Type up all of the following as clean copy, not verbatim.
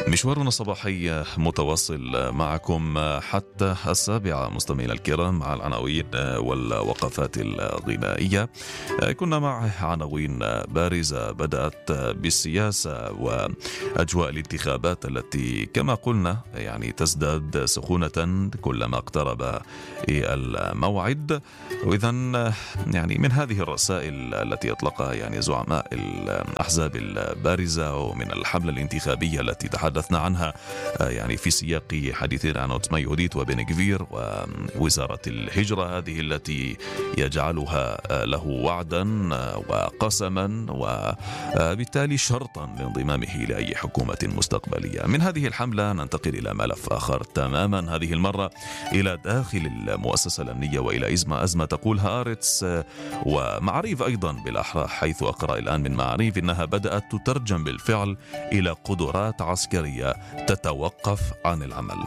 مشوارنا الصباحي متواصل معكم حتى 7 مستمعينا الكرام مع العناوين والوقفات الغنائية. كنا مع عناوين بارزة بدأت بالسياسة وأجواء الانتخابات التي كما قلنا تزداد سخونة كلما اقترب الموعد. وإذا من هذه الرسائل التي أطلقها زعماء الأحزاب البارزة ومن الحملة الانتخابية التي تحدثنا عنها في سياق حديثنا عن عثمان يهوديت وبن غفير ووزارة الهجرة، هذه التي يجعلها له وعدا وقسما وبالتالي شرطا لانضمامه لأي حكومة مستقبلية. من هذه الحملة ننتقل إلى ملف آخر تماما، هذه المرة إلى داخل المؤسسة الأمنية وإلى أزمة تقولها هارتس ومعاريف أيضا بالأحرى، حيث أقرأ الآن من معاريف إنها بدأت تترجم بالفعل إلى قدرات عسكرية تتوقف عن العمل.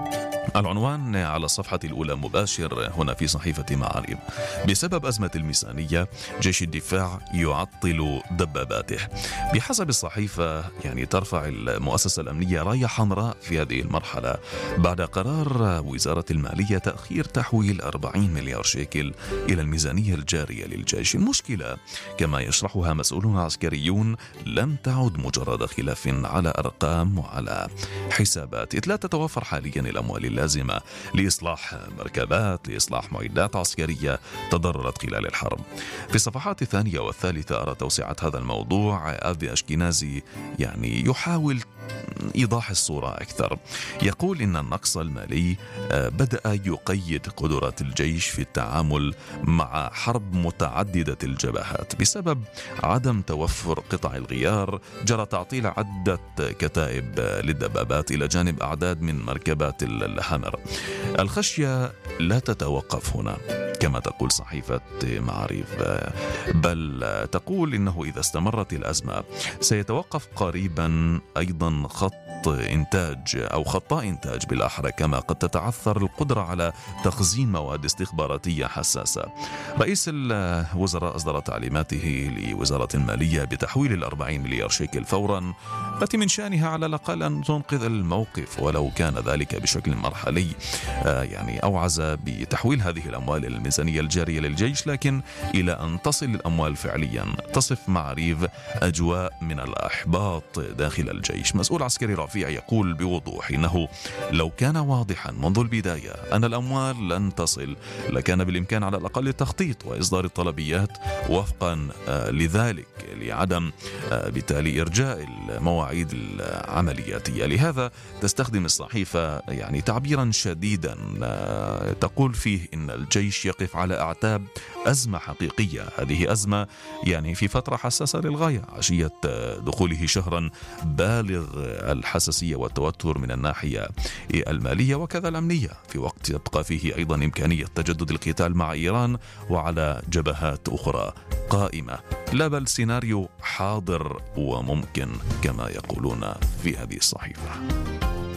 العنوان على الصفحة الأولى مباشر هنا في صحيفة معاريف: بسبب أزمة الميزانية جيش الدفاع يعطل دباباته. بحسب الصحيفة ترفع المؤسسة الأمنية راية حمراء في هذه المرحلة بعد قرار وزارة المالية تأخير تحويل 40 مليار شيكل إلى الميزانية الجارية للجيش. المشكلة كما يشرحها مسؤولون عسكريون لم تعد مجرد خلاف على أرقام وعلى حسابات، إذ لا تتوفر حاليا الأموال اللازمة لإصلاح مركبات، لإصلاح معدات عسكرية تضررت خلال الحرب. في الصفحات الثانية والثالثة أرى توسعة هذا الموضوع. أبي أشكنازي يحاول إيضاح الصورة أكثر. يقول إن النقص المالي بدأ يقيد قدرات الجيش في التعامل مع حرب متعددة الجبهات. بسبب عدم توفر قطع الغيار جرى تعطيل عدة كتائب للدبابات إلى جانب أعداد من مركبات الهامر. الخشية لا تتوقف هنا كما تقول صحيفة معاريف، بل تقول إنه إذا استمرت الأزمة سيتوقف قريبا أيضا خط إنتاج بالأحرى، كما قد تتعثر القدرة على تخزين مواد استخباراتية حساسة. رئيس الوزراء أصدر تعليماته لوزارة المالية بتحويل 40 مليار شيكل فورا، التي من شأنها على الأقل أن تنقذ الموقف ولو كان ذلك بشكل مرحلي. أوعز بتحويل هذه الأموال إلى الميزانية الجارية للجيش، لكن إلى أن تصل الأموال فعليا تصف معاريف أجواء من الإحباط داخل الجيش. مسؤول عسكري رفيع يقول بوضوح إنه لو كان واضحا منذ البداية أن الأموال لن تصل لكان بالإمكان على الأقل التخطيط وإصدار الطلبيات وفقا لذلك، لعدم بالتالي إرجاء المواعيد العملياتية. لهذا تستخدم الصحيفة تعبيرا شديدا تقول فيه إن الجيش يقف على أعتاب أزمة حقيقية. هذه أزمة في فترة حساسة للغاية، عشية دخوله شهرا بالغ الحساسية والتوتر من الناحية المالية وكذا الأمنية، في وقت يبقى فيه أيضا إمكانية تجدد القتال مع إيران وعلى جبهات أخرى قائمة، لا بل سيناريو حاضر وممكن كما يقولون في هذه الصحيفة.